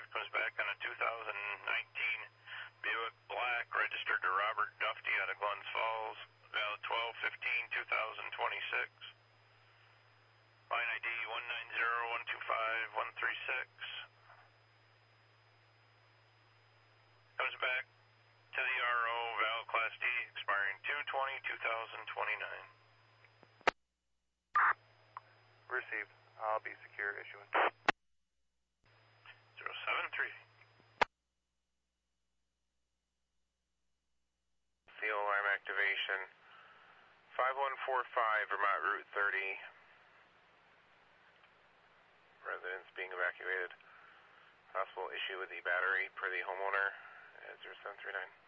comes back on a 2019 Buick Black, registered to Robert Dufty out of Glens Falls, valid 12/15/2026. Line ID 190125136. Comes back to the RO, valid Class D, expiring 2/20/2029. Received. I'll be secure issuance. 073. CO alarm activation. 5145 Vermont Route 30. Residents being evacuated. Possible issue with the battery per the homeowner at 0739.